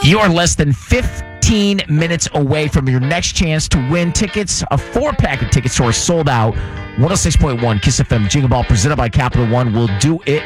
You are less than 15 minutes away from your next chance to win tickets, a 4-pack of tickets to our sold-out 106.1 Kiss FM Jingle Ball presented by Capital One. Will do it